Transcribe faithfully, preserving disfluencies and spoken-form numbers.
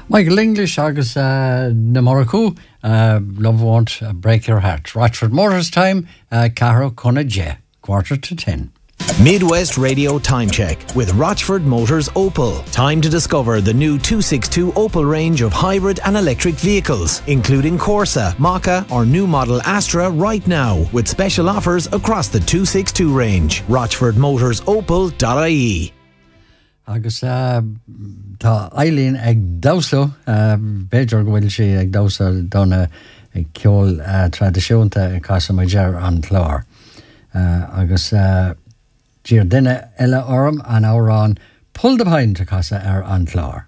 Michael English agus uh, na Morocco, uh, Love Won't Break Your Heart. Rochford Motors time, uh, Caro Conna J, quarter to ten. Midwest Radio Time Check with Rochford Motors Opel. Time to discover the new two sixty-two Opel range of hybrid and electric vehicles, including Corsa, Maka or new model Astra right now, with special offers across the two sixty-two range. rochford motors opel dot I E. Agus uh, tá Eileen ag dawslo, uh, Beidir go bhfuil si ag dawslo donna ag ceol uh, tradiisiúnta ag casa mai dear an chlár. Uh, agus uh, Dír duine eile orm an árán pull de paint a casa ar an chlár.